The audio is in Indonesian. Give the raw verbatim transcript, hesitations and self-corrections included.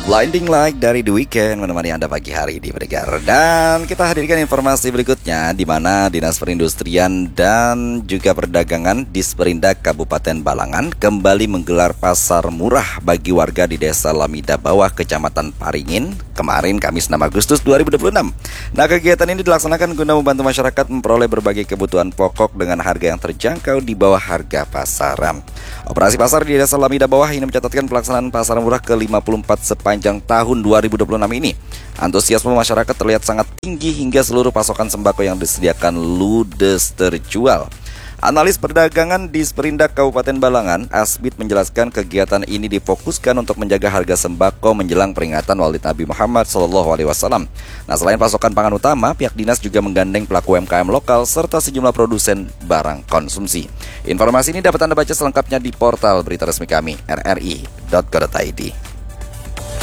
Blinding Light dari The Weeknd menemani Anda pagi hari di Pendengar. Dan kita hadirkan informasi berikutnya di mana Dinas Perindustrian dan juga Perdagangan Disperindak Kabupaten Balangan kembali menggelar pasar murah bagi warga di Desa Lamida Bawah, Kecamatan Paringin, kemarin Kamis enam Agustus dua ribu dua puluh enam. Nah, kegiatan ini dilaksanakan guna membantu masyarakat memperoleh berbagai kebutuhan pokok dengan harga yang terjangkau di bawah harga pasaran. Operasi pasar di Desa Lamida Bawah ini mencatatkan pelaksanaan pasar murah ke lima puluh empat sepanjang tahun dua ribu dua puluh enam ini. Antusiasme masyarakat terlihat sangat tinggi hingga seluruh pasokan sembako yang disediakan ludes terjual. Analis perdagangan di Disperindak Kabupaten Balangan, Asbid, menjelaskan kegiatan ini difokuskan untuk menjaga harga sembako menjelang peringatan Maulid Nabi Muhammad shallallahu alaihi wasallam. Nah, selain pasokan pangan utama, pihak dinas juga menggandeng pelaku U M K M lokal serta sejumlah produsen barang konsumsi. Informasi ini dapat Anda baca selengkapnya di portal berita resmi kami r r i titik co titik i d.